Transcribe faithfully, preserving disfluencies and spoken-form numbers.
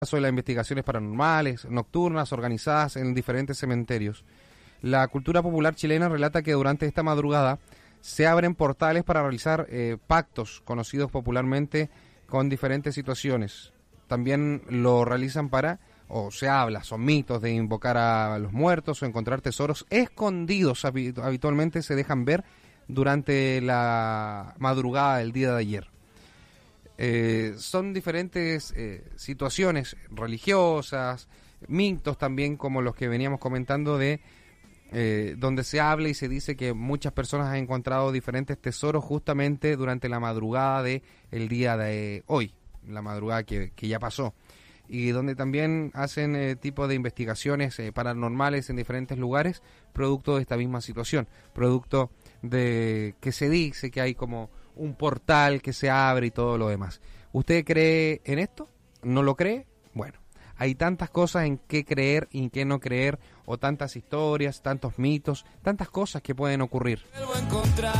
caso de las investigaciones paranormales, nocturnas, organizadas en diferentes cementerios. La cultura popular chilena relata que durante esta madrugada se abren portales para realizar eh, pactos conocidos popularmente con diferentes situaciones. También lo realizan para, o se habla, son mitos de invocar a los muertos o encontrar tesoros escondidos. Habitualmente se dejan ver durante la madrugada del día de ayer. Eh, son diferentes eh, situaciones religiosas, mitos también como los que veníamos comentando de eh, donde se habla y se dice que muchas personas han encontrado diferentes tesoros justamente durante la madrugada de el día de hoy, la madrugada que, que ya pasó, y donde también hacen eh, tipo de investigaciones eh, paranormales en diferentes lugares, producto de esta misma situación, producto de que se dice que hay como un portal que se abre y todo lo demás. ¿Usted cree en esto? ¿No lo cree? Bueno, hay tantas cosas en qué creer y en qué no creer, o tantas historias, tantos mitos, tantas cosas que pueden ocurrir.